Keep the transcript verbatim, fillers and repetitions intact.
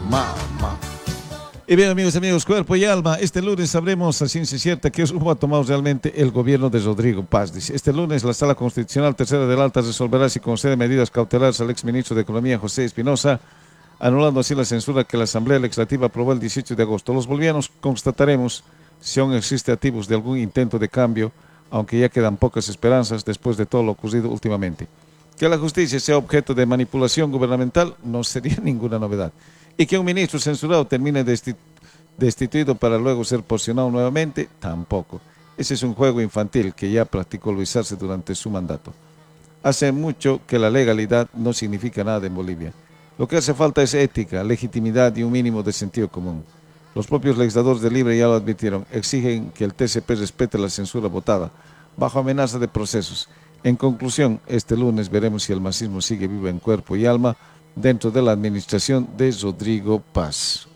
mamá. Y bien, amigos y amigos, cuerpo y alma, este lunes sabremos a ciencia cierta qué rumbo ha tomado realmente el gobierno de Rodrigo Paz. Dice, este lunes la Sala Constitucional Tercera del Alta resolverá si concede medidas cautelares al exministro de Economía José Espinosa, anulando así la censura que la Asamblea Legislativa aprobó el dieciocho de agosto. Los bolivianos constataremos si aún existe activos de algún intento de cambio, aunque ya quedan pocas esperanzas después de todo lo ocurrido últimamente. Que la justicia sea objeto de manipulación gubernamental no sería ninguna novedad. Y que un ministro censurado termine destituido para luego ser posicionado nuevamente, tampoco. Ese es un juego infantil que ya practicó Luis Arce durante su mandato. Hace mucho que la legalidad no significa nada en Bolivia. Lo que hace falta es ética, legitimidad y un mínimo de sentido común. Los propios legisladores de Libre ya lo advirtieron, exigen que el T C P respete la censura votada, bajo amenaza de procesos. En conclusión, este lunes veremos si el masismo sigue vivo en cuerpo y alma dentro de la administración de Rodrigo Paz.